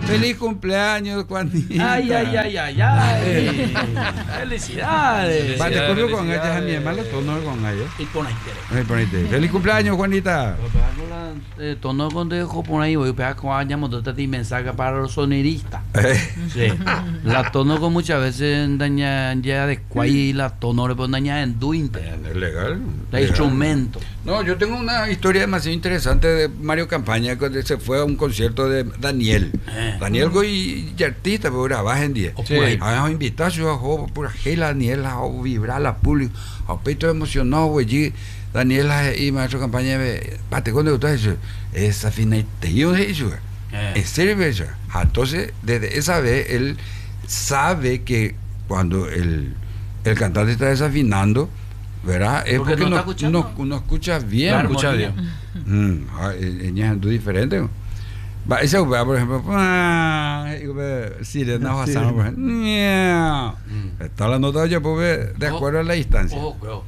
Feliz cumpleaños, Juanita. Ay. Felicidades. Vale, acuerdo con ella, a mi hermano, tono con ella. Y con ahí. Feliz cumpleaños, Juanita. Tono con dejo por ahí, voy a pegar mensaje para los soneristas. Sí. La tono con muchas veces daña ya de cuay la tono le ponen daña en duinte. Es legal. De instrumento. No, yo tengo una historia demasiado interesante de Mario Campaña cuando se fue a un concierto de Daniel. Daniel Goy y artista, pero era baja en día. Habíamos invitado a por la Daniel a vibrar la público. A peito emocionado, güey. Daniel y Maestro Campaña, pate, ¿cuándo usted dice? Esa fina y te digo eso. En serio, eso. Entonces, desde esa vez, él sabe que cuando el cantante está desafinando, ¿verdad? Es porque no escucha bien. Claro, escucha bien. Ella es diferente. Esa por ejemplo, sirena pasando, por ejemplo. Está la nota ya de acuerdo a la distancia.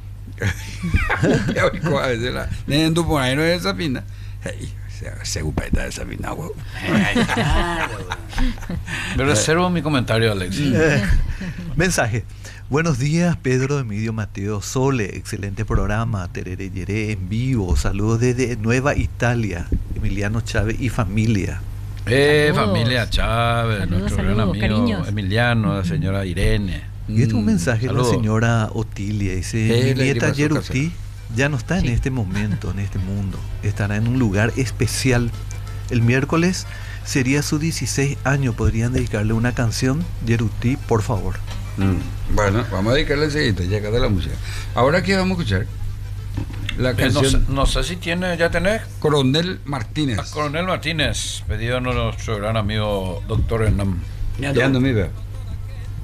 A veces la nendo por ahí no es desafina. Se ocupa de desafinado, güey. Me reservo mi comentario, Alexis. Mensaje. Buenos días, Pedro, Emilio, Mateo, Sole, excelente programa, Terere Yeré en vivo, saludos desde Nueva Italia, Emiliano Chávez y familia. Familia Chávez, Saludos, nuestro gran amigo cariños. Emiliano, la señora Irene. Y este es un mensaje de la saludos. señora Otilia, dice, mi nieta Yeruti ya no está en este momento, en este mundo, estará en un lugar especial. El miércoles sería su 16 años, podrían dedicarle una canción, Yeruti, por favor. Bueno, vamos a dedicarle el siguiente, ya acá de la música. Ahora que vamos a escuchar la canción No sé si ya tenés. Coronel Martínez. Coronel Martínez, pedido a nuestro gran amigo doctor Hernán. Ya no me veo.